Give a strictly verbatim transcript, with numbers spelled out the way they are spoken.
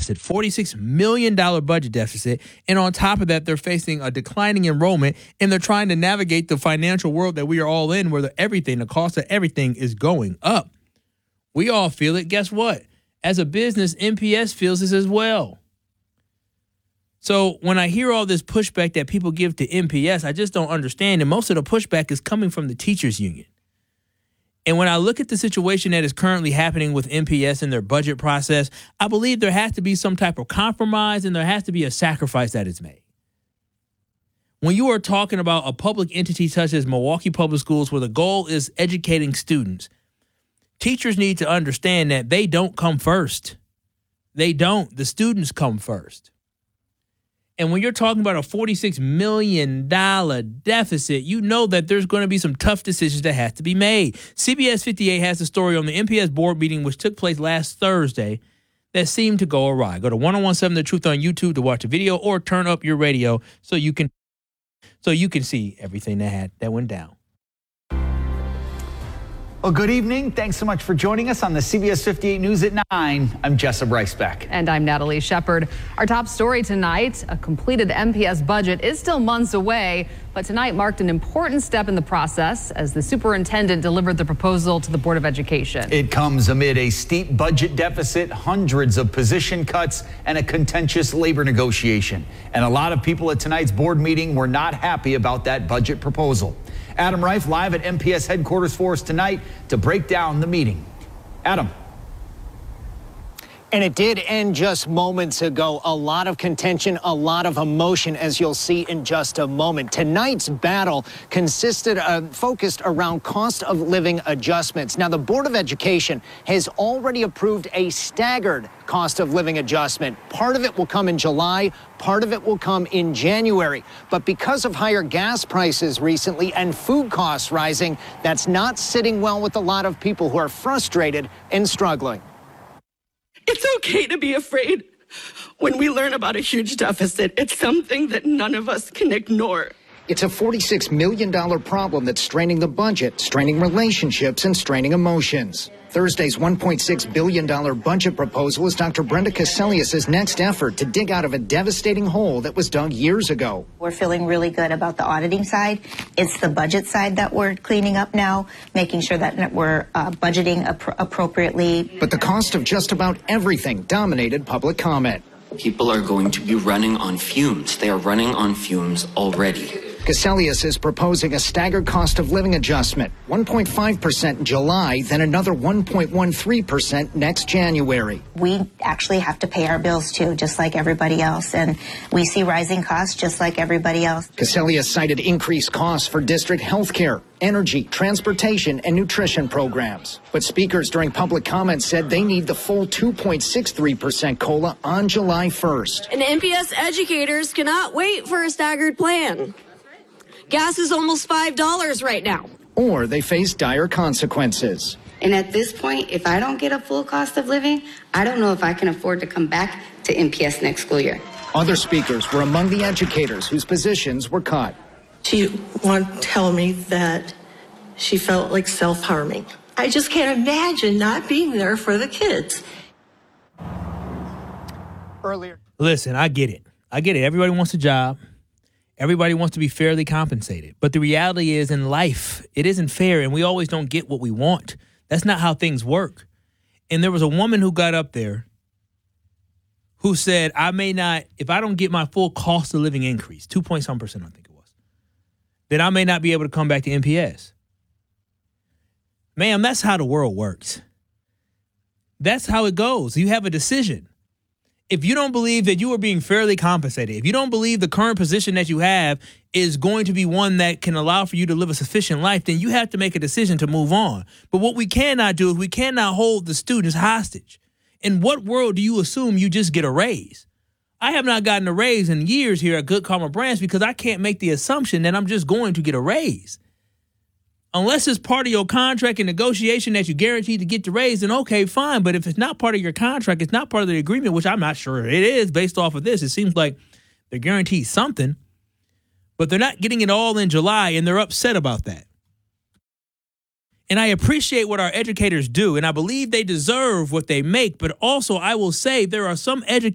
deficit, forty-six million dollars budget deficit. And on top of that, they're facing a declining enrollment, and they're trying to navigate the financial world that we are all in, where the, everything, the cost of everything is going up. We all feel it. Guess what? As a business, N P S feels this as well. So when I hear all this pushback that people give to N P S, I just don't understand. And most of the pushback is coming from the teachers union. And when I look at the situation that is currently happening with N P S and their budget process, I believe there has to be some type of compromise and there has to be a sacrifice that is made. When you are talking about a public entity such as Milwaukee Public Schools, where the goal is educating students, teachers need to understand that they don't come first. They don't. The students come first. And when you're talking about a forty-six million dollars deficit, you know that there's going to be some tough decisions that have to be made. C B S fifty-eight has a story on the N P S board meeting, which took place last Thursday, that seemed to go awry. Go to ten seventeen The Truth on YouTube to watch the video, or turn up your radio so you can so you can see everything that had that went down. Well, good evening. Thanks so much for joining us on the C B S fifty-eight News at nine. I'm Jessup Reisbeck. And I'm Natalie Shepard. Our top story tonight, a completed N P S budget is still months away, but tonight marked an important step in the process as the superintendent delivered the proposal to the Board of Education. It comes amid a steep budget deficit, hundreds of position cuts, and a contentious labor negotiation. And a lot of people at tonight's board meeting were not happy about that budget proposal. Adam Reif live at N P S headquarters for us tonight to break down the meeting. Adam. And it did end just moments ago. A lot of contention, a lot of emotion, as you'll see in just a moment. Tonight's battle consisted of, focused around cost of living adjustments. Now, the Board of Education has already approved a staggered cost of living adjustment. Part of it will come in July, part of it will come in January. But because of higher gas prices recently and food costs rising, that's not sitting well with a lot of people who are frustrated and struggling. It's okay to be afraid when we learn about a huge deficit. It's something that none of us can ignore. It's a forty-six million dollars problem that's straining the budget, straining relationships, and straining emotions. Thursday's one point six billion dollars budget proposal is Doctor Brenda Cassellius' next effort to dig out of a devastating hole that was dug years ago. We're feeling really good about the auditing side. It's the budget side that we're cleaning up now, making sure that we're uh, budgeting ap- appropriately. But the cost of just about everything dominated public comment. People are going to be running on fumes. They are running on fumes already. Cassellius is proposing a staggered cost of living adjustment, one point five percent in July, then another one point one three percent next January. We actually have to pay our bills too, just like everybody else, and we see rising costs just like everybody else. Cassellius cited increased costs for district health care, energy, transportation, and nutrition programs. But speakers during public comments said they need the full two point six three percent COLA on July first. And N P S educators cannot wait for a staggered plan. Gas is almost five dollars right now. Or they face dire consequences. And at this point, if I don't get a full cost of living, I don't know if I can afford to come back to N P S next school year. Other speakers were among the educators whose positions were cut. She wanted to tell me that she felt like self-harming. I just can't imagine not being there for the kids. Earlier. Listen, I get it. I get it. Everybody wants a job. Everybody wants to be fairly compensated. But the reality is, in life, it isn't fair, and we always don't get what we want. That's not how things work. And there was a woman who got up there who said, I may not, if I don't get my full cost of living increase, two point some percent, I think it was, then I may not be able to come back to N P S. Ma'am, that's how the world works. That's how it goes. You have a decision. If you don't believe that you are being fairly compensated, if you don't believe the current position that you have is going to be one that can allow for you to live a sufficient life, then you have to make a decision to move on. But what we cannot do is we cannot hold the students hostage. In what world do you assume you just get a raise? I have not gotten a raise in years here at Good Karma Brands because I can't make the assumption that I'm just going to get a raise. Unless it's part of your contract and negotiation that you guaranteed to get the raise, then okay, fine. But if it's not part of your contract, it's not part of the agreement, which I'm not sure it is based off of this. It seems like they're guaranteed something, but they're not getting it all in July, and they're upset about that. And I appreciate what our educators do, and I believe they deserve what they make. But also, I will say there are some educators